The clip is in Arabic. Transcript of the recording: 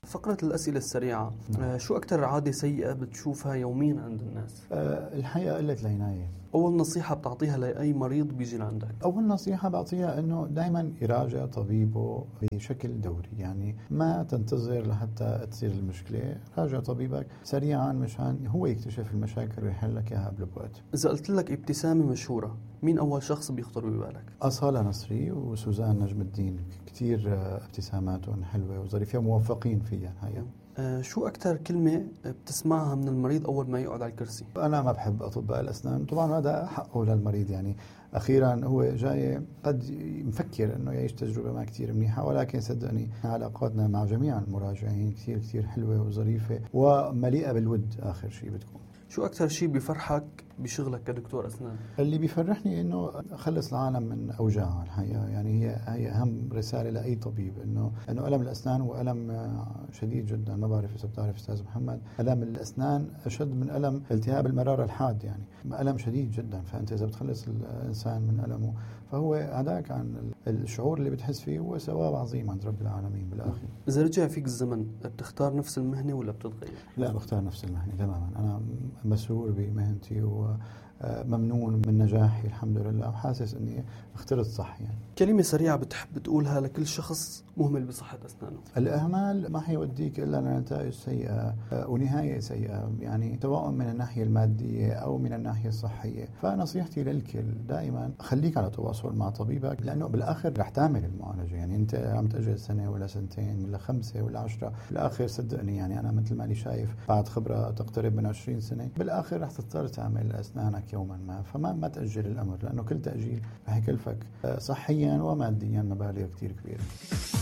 فقرة الأسئلة السريعة. شو أكتر عادة سيئة بتشوفها يوميا عند الناس؟ الحقيقة قلة العناية. أول نصيحة بتعطيها لأي مريض بيجي لعندك؟ أول نصيحة بعطيها أنه دائما يراجع طبيبه بشكل دوري، يعني ما تنتظر لحتى تصير المشكلة، راجع طبيبك سريعا مشان هو يكتشف المشاكل ويحل لك إياها قبل بوقت. إذا قلت لك ابتسامة مشهورة، مين أول شخص بيخطر ببالك؟ أصالة نصري وسوزان نجم الدين، كتير ابتساماتهم حلوة وظريفة، موفقين فيها الحقيقة. شو أكتر كلمة بتسمعها من المريض أول ما يقعد على الكرسي؟ أنا ما بحب أطباء الأسنان، طبعا هذا حقه للمريض، يعني أخيرا هو جاي قد مفكر أنه يعيش تجربة ما كتير منيحة، ولكن صدقني علاقاتنا مع جميع المراجعين كتير حلوة وظريفة ومليئة بالود. آخر شيء بتكون. شو أكتر شيء بيفرحك بشغلك كدكتور أسنان؟ اللي بيفرحني إنه أخلص العالم من أوجاعها الحقيقة، يعني هي أهم رسالة لأي طبيب، إنه ألم الأسنان هو ألم شديد جدا. ما بعرف إذا بتعرف أستاذ محمد، ألم الأسنان أشد من ألم التهاب المرارة الحاد، يعني ألم شديد جدا. فأنت إذا بتخلص الإنسان من ألمه فهو هداك عن الشعور اللي بتحس فيه، هو ثواب عظيم عند رب العالمين بالآخر. إذا رجع فيك الزمن بتختار نفس المهنة ولا بتتغير؟ لا، بختار نفس المهنة تماما. أنا مسرور بمهنتي وممنون من نجاحي الحمد لله، وحاسس أني اخترت صح. يعني كلمة سريعة بتحب تقولها لكل شخص مهمل بصحة أسنانه؟ الإهمال ما حيوديك إلا لنتائج سيئة ونهاية سيئة، يعني سواء من الناحية المادية أو من الناحية الصحية. فنصيحتي للكل دائما خليك على تواصل مع طبيبك، لأنه بالآخر رح تعمل المعالجة. يعني أنت عم تأجل سنة ولا سنتين ولا 5 ولا 10، بالآخر صدقني، يعني أنا مثل ما لي شايف بعد خبرة تقترب من 20 سنة، بالآخر رح تضطر تعمل أسنانك يوما ما. فما تأجل الأمر، لأنه كل تأجيل رح يكلفك صحيا وماديا مبالغ كتير كبيرة.